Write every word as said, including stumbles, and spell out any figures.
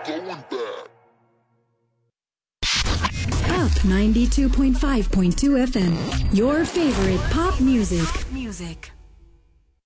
Up ninety-two point five point two F M, your favorite pop music. Music.